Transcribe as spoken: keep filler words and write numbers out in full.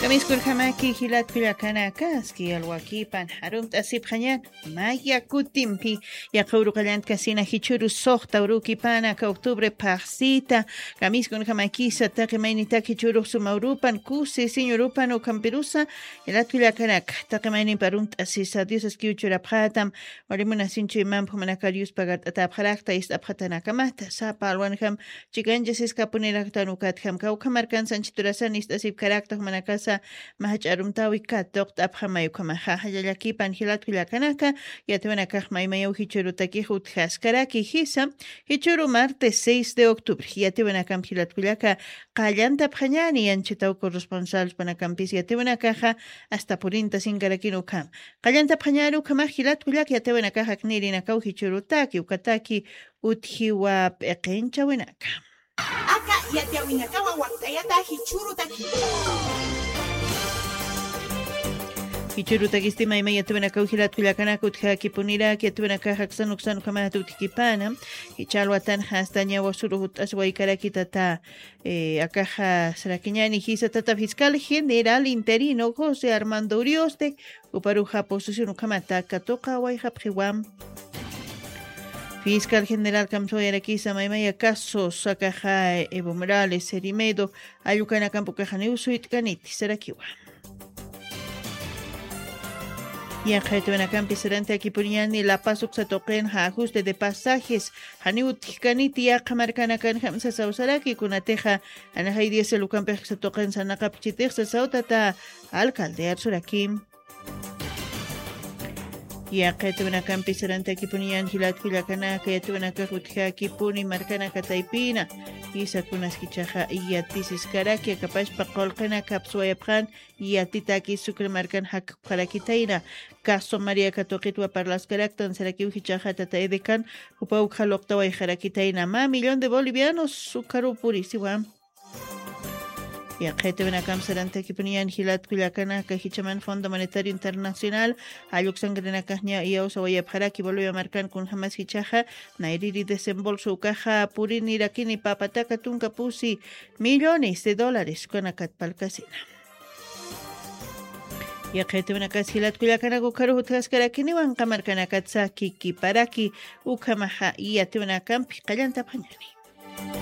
Kamiskur hamaki hilat kulakana kaski alwakipan harumt asip hanyan maya kutimpi ya kauru kalant kasina hichuru sohta uruki pana ka octubre parsita kamiskun hamaki sa taki maini taki churu sumaurupan kuse sinyorupan o kamperusa hilat kulakana taki maini parumt asisa dios eskiuchura pratam warimuna sinchu imam pumanakarius pagat atapharakta ist aphatana kamata sapa alwan ham chiganjes eskapunerakta nukat ham kaukamarkan sanchiturasan ist asip karakta humanakasa mahacharumtawi katoq aphamayukama hajalakipan hilat kullakanaka yatwanakaj maymayaw hichurutaki utjaskaraki hisa hichuru martes seis de octubre yatwanakam hilat kullaka qallanta phanyani anchitaw corresponsal panakampis yatwanakaja hasta purinta sinkarakinu kam qallanta phanyaru kama hilat kullaka yatwanakaja knirinakaw hichurutaki ukataki uthiwa peqencha winaka aka yatawinakawa waktayata hichurutaki Hichurutagiste maima yatubana kauhilat kulakana kutha kipunira kiatubana kahaksan uksan kama tutikipana hichalwatan hastanya wasuruhut aswaikara kitata eh akaja sarakiñani hisa tata fiscal general interino José Armando Urioste uparuja posición kama takatoka waihapjiwam Fiscal General Kamsoyarakisa Maimaya Casos Akaja Evo Morales Serimedo Ayukana Campo Cajaneusuit Ganiti Sarakiwa Y en Jaituanacampi Serante aquí Puriani La Paz Uxatoquen ajuste de pasajes Haniut Kaniti Akamarkanakan Hamsa Sausaraki Kunateja Anahaidia Selucampe Xatoquen Sanakapchitech Sautata Alcalde Arsurakim Ya Jaituanacampi Serante aquí Puriani Hilat Kullakanaka Yatuanaka Jutja Kipuni Marcana Kataipina Isa kunas kichaja y atisis karaki capaz pakolkana kapsuayapjan y atitaki sucre marcan hak karakitaina caso María Catoquitwa para las caractan seraki ujichaja tata edekan upau jalokta y jarakitaina ma millón de bolivianos sucaru purisiwam y akete benakam serante kipunian hilat kulakana kahichaman Fondo Monetario Internacional ayuxangrena kahnya y osawaya para que volvió a marcar con jamás hichaja nairiri desembolso caja purin irakini papataka tunka pusi millones de dólares con akat palcasina y akete benakas hilat kulakana gokaru hutkaskarakini wan kamarkana katsa kiki paraki ukamaha y ate benakam qalanta pañani